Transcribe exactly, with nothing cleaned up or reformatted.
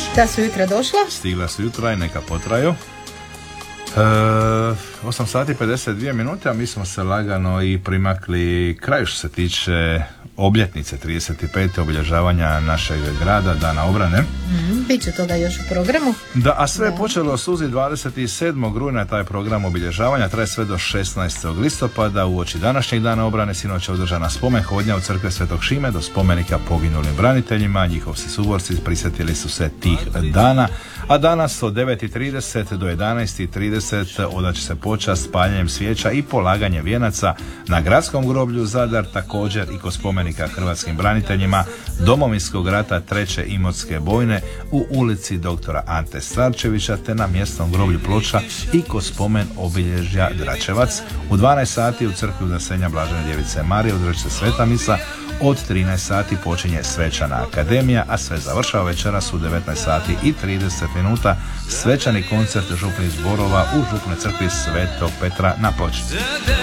Da su jutra došla? Stigla su jutra i neka potraju. E, osam sati pedeset dvije minute, a mi smo se lagano i primakli kraju što se tiče obljetnice trideset pet obilježavanja našeg grada, Dana obrane. Mm, Biće toga još u programu. Da, a sve da. je počelo suzi dvadeset sedmog rujna taj program obilježavanja, traje sve do šesnaestog listopada. Uoči današnjeg Dana obrane sinoć je održana spomen hodnja u crkve Svetog Šime do spomenika poginulim braniteljima. Njihovi suborci prisjetili su se tih dana, a danas od devet i trideset do jedanaest i trideset odaće se počast paljenjem svijeća i polaganje vijenaca na gradskom groblju Zadar, također i kod spomenika hrvatskim braniteljima Domovinskog rata treće Imotske bojne u ulici doktora Ante Starčevića, te na mjesnom groblju Ploča i kod spomen obilježja Dračevac. U dvanaest sati u crkvi Udasenja Blažene djevice Marije održat će se sveta misa. Od trinaest sati počinje svečana akademija, a sve završava večeras u devetnaest sati i trideset minuta svečani koncert župnih zborova u župnoj crkvi Svetog Petra na Ploči.